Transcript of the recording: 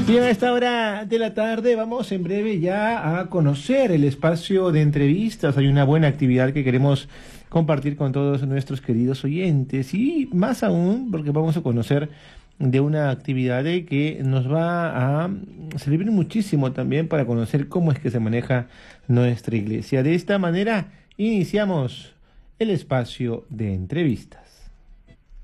Bien, a esta hora de la tarde vamos en breve ya a conocer el espacio de entrevistas. Hay una buena actividad que queremos compartir con todos nuestros queridos oyentes y más aún porque vamos a conocer de una actividad que nos va a servir muchísimo también para conocer cómo es que se maneja nuestra iglesia. De esta manera iniciamos el espacio de entrevistas.